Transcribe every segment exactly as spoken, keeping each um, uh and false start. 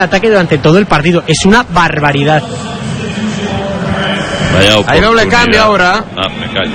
ataque durante todo el partido. Es una barbaridad. Hay doble cambio ahora. Ah, me callo.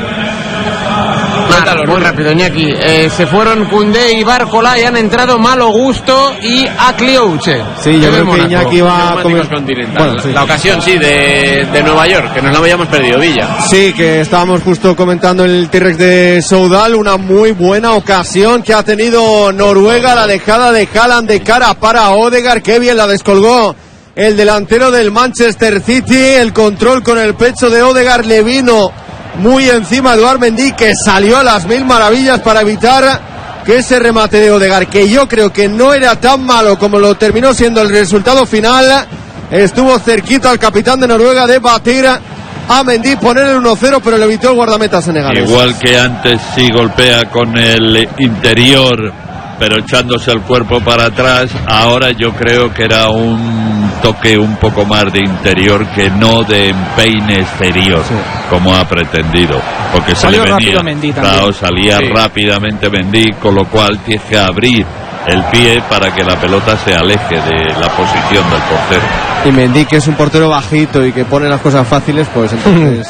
Nada, muy rápido, Iñaki. Eh, se fueron Koundé y Barcola y han entrado Malo Gusto y Akliouche. Sí, yo creo que Iñaki va a comer... Bueno, sí. La ocasión, sí, de, de Nueva York, que nos la habíamos perdido, Villa. Sí, que estábamos justo comentando el T-Rex de Soudal, una muy buena ocasión que ha tenido Noruega, la dejada de Haaland de cara para Odegaard, qué bien la descolgó el delantero del Manchester City, el control con el pecho de Odegaard le vino muy encima de Edouard Mendy, que salió a las mil maravillas para evitar que ese remate de Odegaard, que yo creo que no era tan malo como lo terminó siendo el resultado final, estuvo cerquita al capitán de Noruega de batir a Mendy, poner el uno cero, pero le evitó el guardameta senegalés. Igual que antes, sí golpea con el interior, pero echándose el cuerpo para atrás. Ahora yo creo que era un toque un poco más de interior que no de empeine exterior, sí, como ha pretendido, porque salió se le venía, Mendy claro, salía sí. rápidamente Mendy, con lo cual tiene que abrir el pie para que la pelota se aleje de la posición del portero. Y Mendy, que es un portero bajito y que pone las cosas fáciles, pues entonces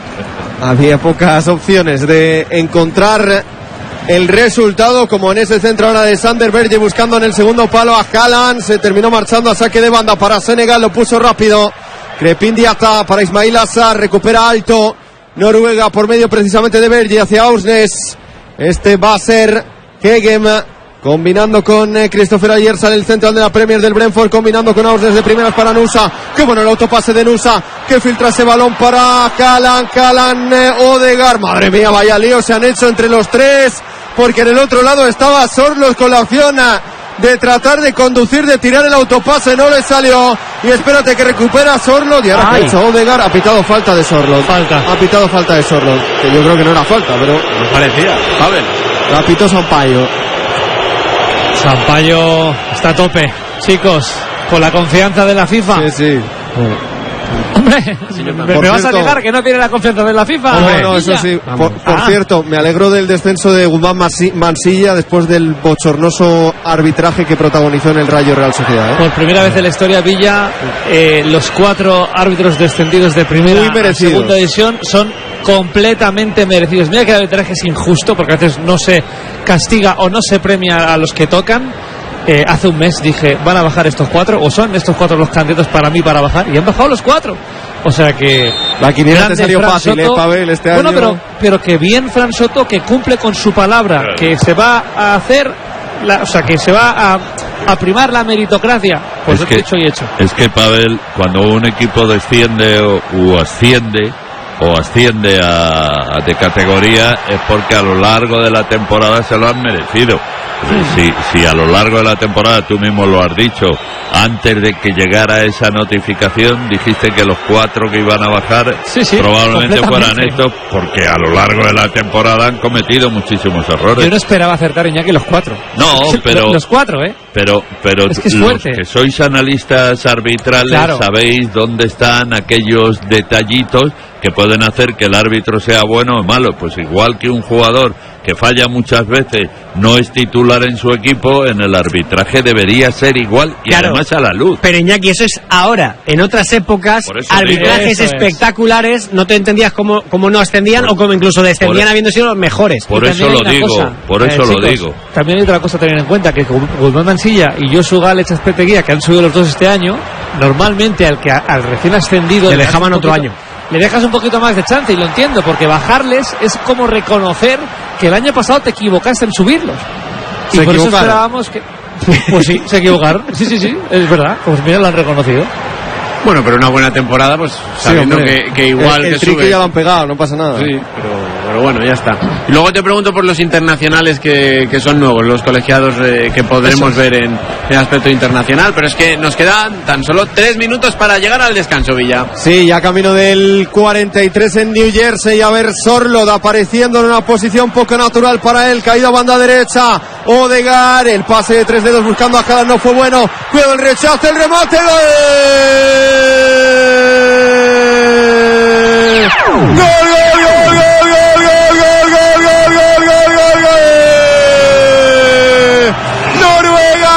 había pocas opciones de encontrar el resultado, como en ese centro ahora de Sander Berge buscando en el segundo palo a Haaland. Se terminó marchando a saque de banda para Senegal, lo puso rápido Crepin Diatta para Ismail Assar, recupera alto Noruega por medio precisamente de Berge hacia Ausnes. Este va a ser Kegem combinando con eh, Christopher Ayerza en el central de la Premier del Brentford, combinando con Ausnes de primeras para Nusa. Qué bueno el autopase de Nusa, que filtra ese balón para Haaland, Haaland, eh, Odegaard. Madre mía, vaya lío se han hecho entre los tres, porque en el otro lado estaba Sorloth con la opción de tratar de conducir, de tirar el autopase, no le salió, y espérate que recupera Sorloth, y ahora ha hecho Odegaard, ha pitado falta de Sorloth, falta. ha pitado falta de Sorloth, que yo creo que no era falta, pero me parecía, Pavel, la pitó Sampaio. Sampaio está a tope, chicos, con la confianza de la FIFA. Sí, sí. Hombre, sí, me, me vas a negar que no tiene la confianza de la FIFA. Hombre, no, eso sí. Por, por ah. cierto, me alegro del descenso de Guzmán Mansilla después del bochornoso arbitraje que protagonizó en el Rayo Real Sociedad, ¿eh? Por primera vez en la historia, Villa, eh, los cuatro árbitros descendidos de primera a segunda división son completamente merecidos. Mira que el arbitraje es injusto, porque a veces no se castiga o no se premia a los que tocan. Eh, hace un mes dije, van a bajar estos cuatro, o son estos cuatro los candidatos para mí para bajar, y han bajado los cuatro. O sea que la quiniela te salió fácil, Soto, eh, Pavel, este bueno, año. pero, pero que bien Fran Soto, que cumple con su palabra, claro, que se va a hacer, la, o sea, que se va a, a primar la meritocracia. Pues es que, hecho y hecho. Es que, Pavel, cuando un equipo desciende o, o asciende, o asciende a, a de categoría, es porque a lo largo de la temporada se lo han merecido. Si, si a lo largo de la temporada, tú mismo lo has dicho, antes de que llegara esa notificación, dijiste que los cuatro que iban a bajar sí, sí, probablemente fueran estos, porque a lo largo de la temporada han cometido muchísimos errores. Yo no esperaba acertar, Iñaki, los cuatro. No, pero... los cuatro, ¿eh? Pero, pero es que es los fuerte. que sois analistas arbitrales, claro, sabéis dónde están aquellos detallitos que pueden hacer que el árbitro sea bueno o malo. Pues igual que un jugador que falla muchas veces no es titular en su equipo, en el arbitraje debería ser igual, y claro, además a la luz. Pero Iñaki, eso es ahora. En otras épocas, arbitrajes espectaculares, es. no te entendías cómo, cómo no ascendían por, o cómo incluso descendían por, habiendo sido los mejores. Por eso lo digo, cosa, por eso eh, lo chicos, digo. También hay otra cosa a tener en cuenta, que Guzmán Mansilla y Josu Gález Azpeteguía, que han subido los dos este año, normalmente al que al recién ascendido le dejaban otro año. Le dejas un poquito más de chance, y lo entiendo, porque bajarles es como reconocer que el año pasado te equivocaste en subirlos. Se y por equivocaron. Eso esperábamos que... Pues sí, se equivocaron. Sí, sí, sí, es verdad. Pues mira, lo han reconocido. Bueno, pero una buena temporada, pues sabiendo sí, que, que igual el, el que trique sube. Ya lo han pegado, no pasa nada. Sí, pero, pero bueno, ya está. Y luego te pregunto por los internacionales que, que son nuevos, los colegiados eh, que podremos Eso. ver en, en aspecto internacional, pero es que nos quedan tan solo tres minutos para llegar al descanso, Villa. Sí, ya camino del cuarenta y tres en New Jersey. A ver, Sorloth apareciendo en una posición poco natural para él, caído a banda derecha. Odegaard, el pase de tres dedos buscando a Haaland, no fue bueno. Cuidado el rechazo, el remate, ¡gol! ¡Gol, gol, gol, gol!